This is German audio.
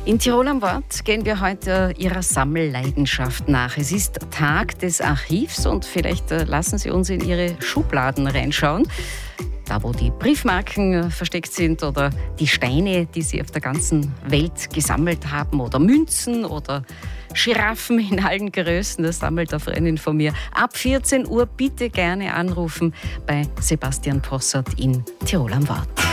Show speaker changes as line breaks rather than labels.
In Tirol am Wort gehen wir heute Ihrer Sammelleidenschaft nach. Es ist Tag des Archivs und vielleicht lassen Sie uns in Ihre Schubladen reinschauen. Da, wo die Briefmarken versteckt sind oder die Steine, die Sie auf der ganzen Welt gesammelt haben oder Münzen oder Giraffen in allen Größen, das sammelt eine Freundin von mir. Ab 14 Uhr bitte gerne anrufen bei Sebastian Possert in Tirol am Wort.